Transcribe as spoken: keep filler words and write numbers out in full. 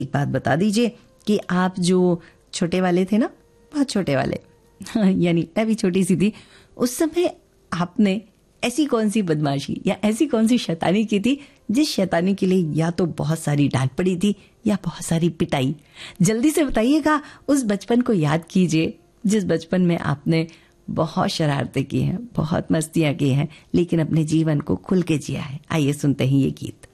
एक बात बता दीजिए कि आप जो छोटे वाले थे ना, बहुत छोटे वाले, यानी मैं भी छोटी सी थी उस समय, आपने ऐसी कौन सी बदमाशी या ऐसी कौन सी शैतानी की थी जिस शैतानी के लिए या तो बहुत सारी डांट पड़ी थी या बहुत सारी पिटाई? जल्दी से बताइएगा। उस बचपन को याद कीजिए जिस बचपन में आपने बहुत शरारतें की हैं, बहुत मस्तियां की हैं, लेकिन अपने जीवन को खुल के जिया है। आइए सुनते हैं ये गीत।